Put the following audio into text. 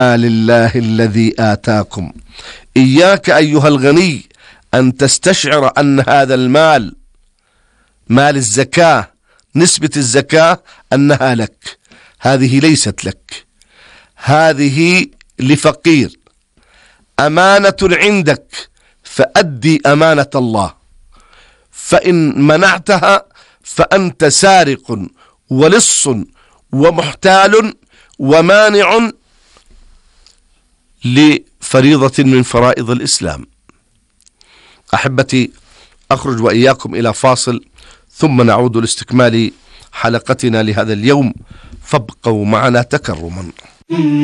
لله الذي آتاكم. إياك أيها الغني أن تستشعر أن هذا المال، مال الزكاة، نسبة الزكاة أنها لك. هذه ليست لك، هذه لفقير. أمانة عندك، فأدي أمانة الله، فإن منعتها فأنت سارق ولص ومحتال ومانع لفريضة من فرائض الإسلام. أحبتي، أخرج وإياكم إلى فاصل ثم نعود لاستكمال حلقتنا لهذا اليوم، فابقوا معنا تكرما.